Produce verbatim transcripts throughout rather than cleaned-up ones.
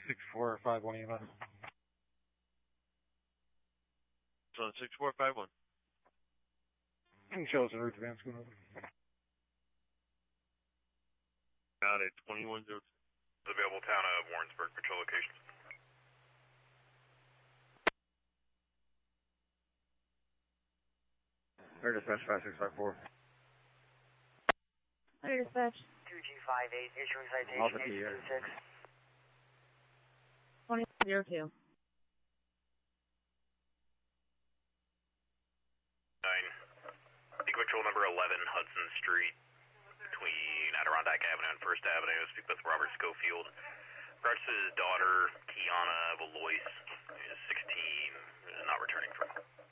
six four five one E M S. So six four five one. Shows in route to Van School. Got it, twenty-one zero two. Available town of Warrensburg, patrol locations. Air dispatch five six five four. Air dispatch. two G five eight, issuing Alpha citation, T, eight two six. twenty-one zero two. Nine. Equatorial number eleven, Hudson Street, between Adirondack Avenue and First Avenue. Speak with Robert Schofield. Russ's daughter, Kiana Valois, is sixteen, is not returning from.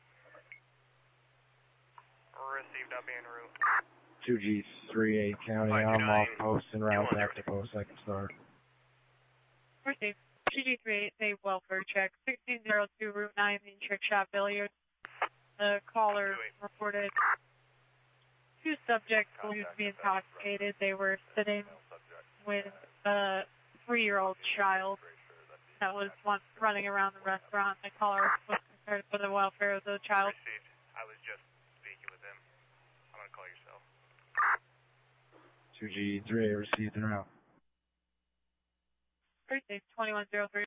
Received, I'll be en route. two G three eight County, I'm off post and route back to post, I can start. Received. two G three eight, say welfare check, sixteen zero two Route nine, in Trick Shop, Billiards. The caller reported two subjects believed to be intoxicated. They were sitting with a three-year-old child that was once running around the restaurant. The caller was concerned for the welfare of the child. Received. I was just speaking with him. I'm going to call yourself. two G three eight received and route. Received, twenty-one zero three.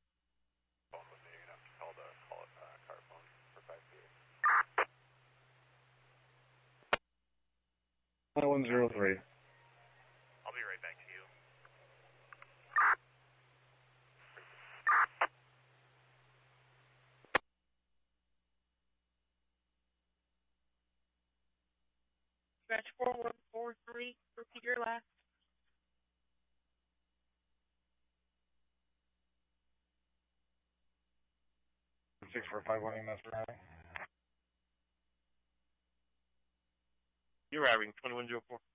twenty-one zero three. I'll be right back to you. Stretch four one four three, repeat your last. six four five one E M S routing. You're routing twenty-one zero four.